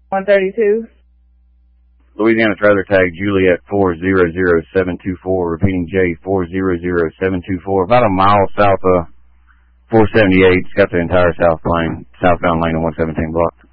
132. Louisiana trailer tag Juliet 400724, repeating J 400724, about a mile south of 478. It's got the entire southbound lane of 117 blocked.